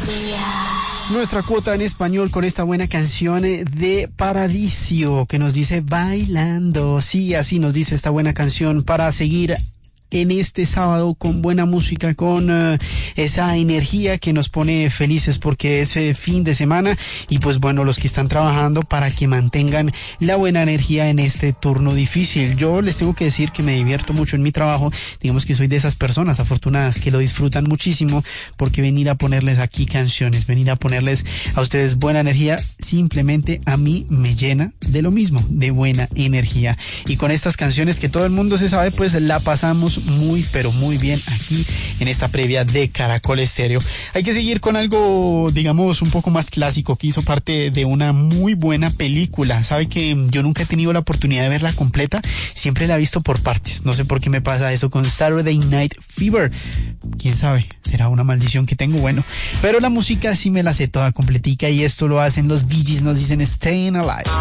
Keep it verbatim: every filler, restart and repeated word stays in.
Nuestra cuota en español con esta buena canción de Paradiso que nos dice bailando. Sí, así nos dice esta buena canción para seguir en este sábado con buena música, con uh, esa energía que nos pone felices porque es eh, fin de semana y pues bueno, los que están trabajando para que mantengan la buena energía en este turno difícil. Yo les tengo que decir que me divierto mucho en mi trabajo, digamos que soy de esas personas afortunadas que lo disfrutan muchísimo porque venir a ponerles aquí canciones, venir a ponerles a ustedes buena energía, simplemente a mí me llena de lo mismo, de buena energía. Y con estas canciones que todo el mundo se sabe, pues la pasamos muy pero muy bien aquí en esta previa de Caracol Estéreo. Hay que seguir con algo, digamos, un poco más clásico que hizo parte de una muy buena película. Sabe que yo nunca he tenido la oportunidad de verla completa, siempre la he visto por partes. No sé por qué me pasa eso con Saturday Night Fever. Quién sabe, será una maldición que tengo, bueno. Pero la música sí me la sé toda completica y esto lo hacen los Bee Gees, nos dicen Staying Alive.